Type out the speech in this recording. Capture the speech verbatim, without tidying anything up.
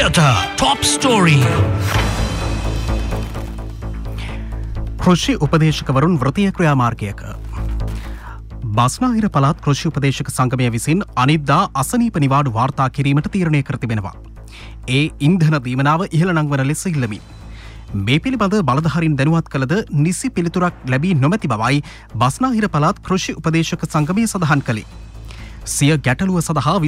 Theatre Top Story. කෘෂි උපදේශකවරුන් වෘත්තීය ක්‍රියාමාර්ගයක. බස්නාහිර පළාත් කෘෂි උපදේශක සංගමය විසින් අනිද්දා අසනීප නිවාඩු වාර්තා කිරීමට තීරණය කර තිබෙනවා. ඒ ඉන්ධන දීමනාව ඉහළ නංවන ලෙස ඉල්ලමි. මේ පිළිබඳ බලධාරීන් දැනුවත් කළද නිසි පිළිතුරක් ලැබී නොමැති බවයි බස්නාහිර පළාත් කෘෂි උපදේශක සංගමය සඳහන් කළේ. සිය ගැටලුව සඳහා